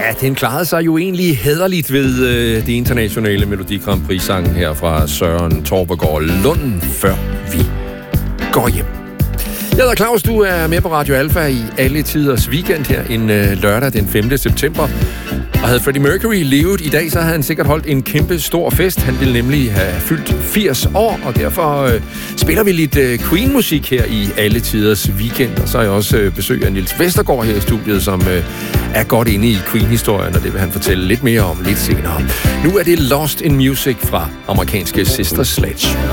den klarede sig jo egentlig hæderligt ved det internationale Melodi Grand Prix-sang her fra Søren Torpegaard Lund, før vi går hjem. Jeg hedder Claus, du er med på Radio Alfa i alle tiders weekend her en lørdag den 5. september. Og havde Freddie Mercury levet i dag, så havde han sikkert holdt en kæmpe stor fest. Han ville nemlig have fyldt 80 år, og derfor spiller vi lidt Queen-musik her i alle tiders weekend. Og så er jeg også besøg af Niels Vestergaard her i studiet, som er godt inde i Queen-historien, og det vil han fortælle lidt mere om lidt senere. Nu er det Lost in Music fra amerikanske Sister Sledge.